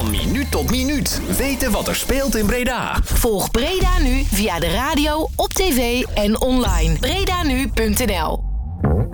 Van minuut tot minuut weten wat er speelt in Breda. Volg Breda Nu via de radio, op tv en online. BredaNu.nl